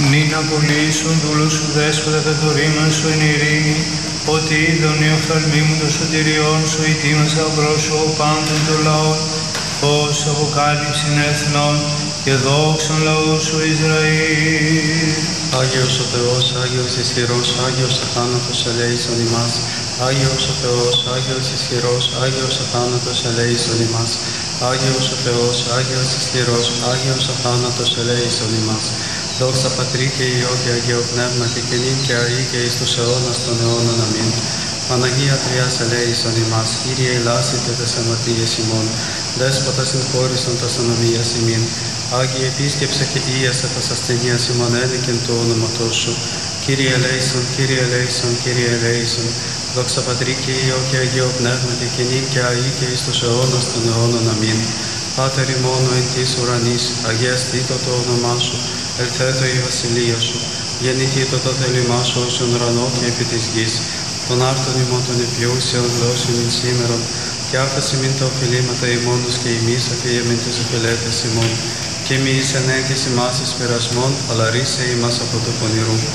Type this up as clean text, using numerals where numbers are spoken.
Νυν απολύσουν δούλους σου δέσποτα τα το ρήμα σου εν ειρήνη, ότι είδον η οφθαλμή μου των σωτηριών σου ητήμασα πρόσωπο πάντων των λαών, ως αποκάλυψην εθνών και δόξαν λαού σου Ισραήλ. Άγιος ο Θεός, Άγιος ισχυρός, Άγιος αθάνατος ελέησον ημάς. Άγιος ο Θεός, Άγιος ισχυρός, Άγιος αθάνατος ελέησον ημάς. Άγιος ο Θεός, Άγιος ισχυρός, Άγιος αθάνατος ελέησον ημάς. Δόξα Πατρί και Υιό και Αγίο Πνεύματι και νυν και αεί και εις τους αιώνας των αιώνων. Αμήν. Παναγία Τριάς ελέησον ημάς. Κύριε ελάσσητε τες αμαρτίες ημών. Δέσποτα συγχώρησον τας ανομίας ημίν. Άγιε επίσκεψε και ίασα τας ασθενείας ημών ένικεν το όνοματός σου. Κύριε ελέησον, Κύριε ελέησον, Κύριε ελέησον. Δόξα Πατρί και Υιό και Αγίο Πνεύματι και νυν και αεί και εις τους αιώνας των αιώνων. Αμήν. Πάτερ ημών εν της ουρανής, αγιαστήτω το όνομά σου, ελθέτω η βασιλεία σου, γεννηθήτω το θέλημά σου ως εν ουρανό και επί της γης. Τον άρτον ημών των επιούσιων δώσιν εις σήμερον, και άφεση μην τα οφειλήματα ημώνους και ημείς αφιέμην τους οφειλέτες ημών. Και μη εις ενέγχες ημάς εις πειρασμών, αλλά ρίσε ημάς από το πονηρού.